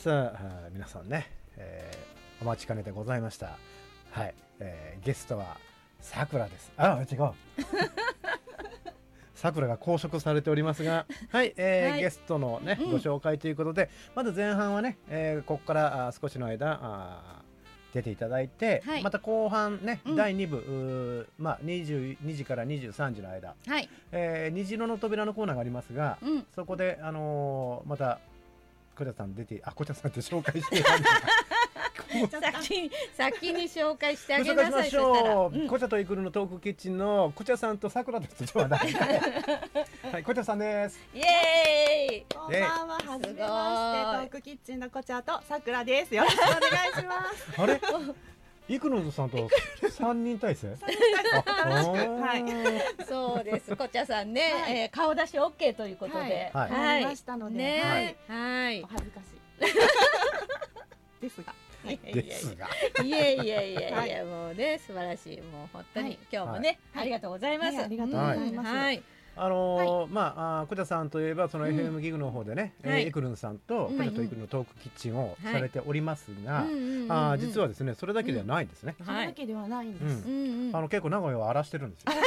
さあ皆さんね、お待ちかねでございました。はい、ゲストはさくらです。あ、違う。さくらが拘束されておりますが、はい、はい、ゲストのね、ご紹介ということで、まず前半はね、ここから少しの間出ていただいて、はい、また後半ね、第2部、22時から23時の間、はい、虹色の扉のコーナーがありますが、そこでまたこちゃさん出て、こちゃさんって紹介して先に紹介してあげなさい。 こちゃとイクルのトークキッチンのこちゃさんとさくらです。はい、こちゃさんです。 イエーイ。 こんばんは、はじめまして、トークキッチンのこちゃとさくらです。よろしくお願いします。 あれ、イクルさんと三人体制。 はい、そうです。こちゃさんね、顔出し OK ということで、 はい、ましたので、 はい、 お恥ずかしい。ですが。 いやもうね、素晴らしい。もう本当に今日もね、ありがとうございます。 ありがとうございます。 こちゃさんといえばその FM ギグの方でね、イクルンさんとこちゃとイクルンのトークキッチンをされておりますが、実はですね、それだけではないんですね。 それだけではないんです。 結構名古屋を荒らしてるんですよ。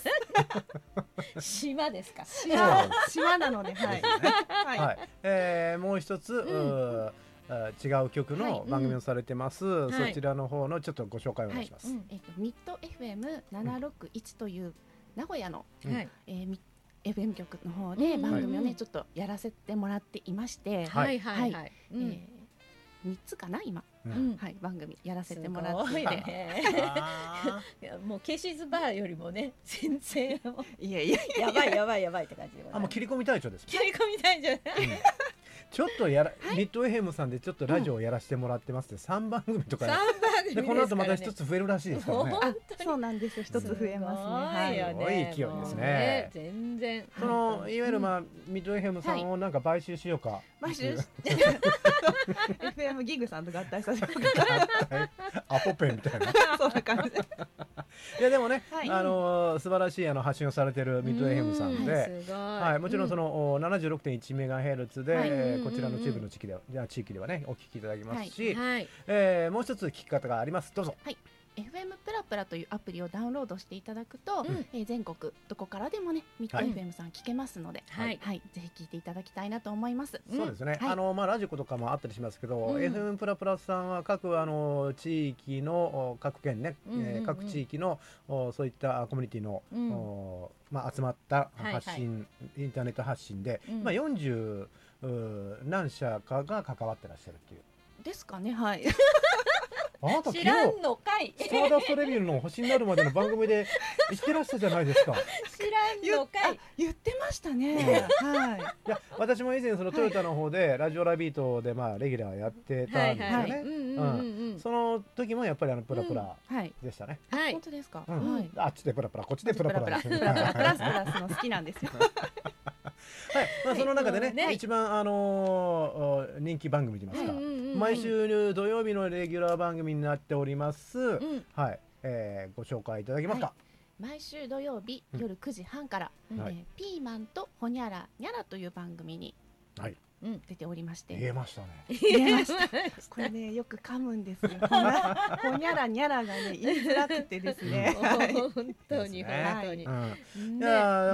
島ですか。 島なので、 はい。もう一つ違う曲の番組をされてます。そちらの方のちょっとご紹介をお願いします。 ミッド FM761 という名古屋のFM 局の方で番組をねちょっとやらせてもらっていまして、3つかな今、番組やらせてもらってね。 もう消しズバーよりもね全然いややばいって感じで。 もう切り込み隊長です。 切り込み隊長。 ちょっとミッド FM さんでちょっとラジオをやらせてもらってますって3番組とかで、この後また一つ増えるらしいですからね。 そうなんですよ、一つ増えますね。 すごい勢いですね。 全然いわゆるミッド FM さんをなんか買収しようか。 買収FM ギグさんと合体させようか。アポペンみたいな。 そんな感じ。 いやでもね、素晴らしい発信をされてるミッド FM さんで、もちろんその 76.1MHz でこちらの中部の地域ではねお聞きいただきますし、もう一つ聞き方があります。どうぞ。 FM プラプラというアプリをダウンロードしていただくと、全国どこからでもねミッド FM さん聞けますので、ぜひ聞いていただきたいなと思います。 そうですね。ラジコとかもあったりしますけど、FM プラプラさんは各地域の各県ね、各地域のそういったコミュニティの集まった発信、インターネット発信で、40何社かが関わってらっしゃるっていう。 ですかね。はい。 知らんのかい。 スターダストレビューの星になるまでの番組で言ってらっしゃるじゃないですか。 知らんのかい。 言ってましたね。はい。 いや、私も以前そのトヨタの方でラジオラビートでレギュラーやってたんですよね。その時もやっぱりプラプラでしたね。 本当ですか。 あっちでプラプラ、こっちでプラプラ。 プラスの好きなんですよ。 はい、その中でね、一番人気番組といいますか、毎週土曜日のレギュラー番組になっております。はい、ご紹介いただけますか。 毎週土曜日夜9時半からピーマンとホニャラニャラという番組に出ておりまして。 言えましたね。 言えました。これねよく噛むんですよ。ホニャラニャラがね言いづらくてですね。 本当に。いや